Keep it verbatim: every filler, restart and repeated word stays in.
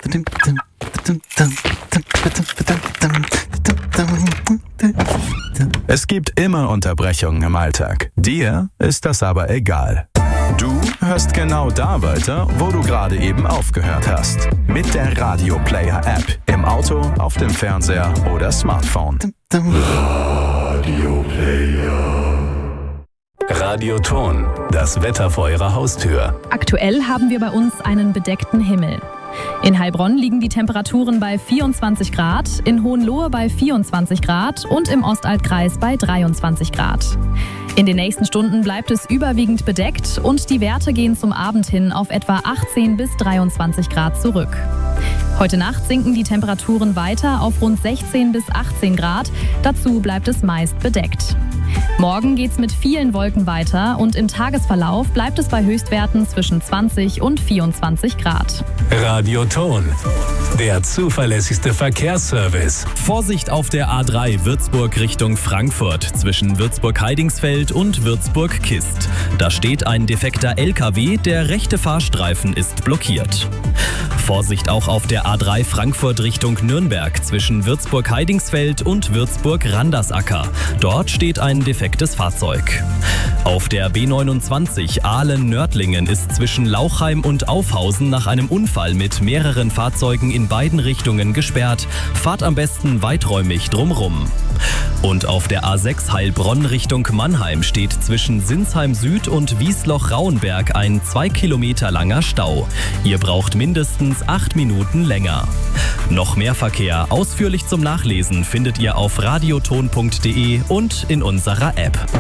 Es gibt immer Unterbrechungen im Alltag. Dir ist das aber egal. Du hörst genau da weiter, wo du gerade eben aufgehört hast. Mit der Radio Player App. Im Auto, auf dem Fernseher oder Smartphone. Radio Player. Radioton, das Wetter vor Ihrer Haustür. Aktuell haben wir bei uns einen bedeckten Himmel. In Heilbronn liegen die Temperaturen bei vierundzwanzig Grad, in Hohenlohe bei vierundzwanzig Grad und im Ostalbkreis bei dreiundzwanzig Grad. In den nächsten Stunden bleibt es überwiegend bedeckt und die Werte gehen zum Abend hin auf etwa achtzehn bis dreiundzwanzig Grad zurück. Heute Nacht sinken die Temperaturen weiter auf rund sechzehn bis achtzehn Grad. Dazu bleibt es meist bedeckt. Morgen geht's mit vielen Wolken weiter und im Tagesverlauf bleibt es bei Höchstwerten zwischen zwanzig und vierundzwanzig Grad. Radioton, der zuverlässigste Verkehrsservice. Vorsicht auf der A drei Würzburg Richtung Frankfurt zwischen Würzburg-Heidingsfeld und Würzburg-Kist. Da steht ein defekter L K W, der rechte Fahrstreifen ist blockiert. Vorsicht auch auf der A drei Frankfurt Richtung Nürnberg zwischen Würzburg-Heidingsfeld und Würzburg-Randersacker. Dort steht ein defektes Fahrzeug. Auf der B neunundzwanzig Aalen-Nördlingen ist zwischen Lauchheim und Aufhausen nach einem Unfall mit mehreren Fahrzeugen in beiden Richtungen gesperrt. Fahrt am besten weiträumig drumrum. Und auf der A sechs Heilbronn Richtung Mannheim steht zwischen Sinsheim Süd und Wiesloch-Rauenberg ein zwei Kilometer langer Stau. Ihr braucht mindestens acht Minuten länger. Noch mehr Verkehr ausführlich zum Nachlesen findet ihr auf radioton punkt de und in unserer App.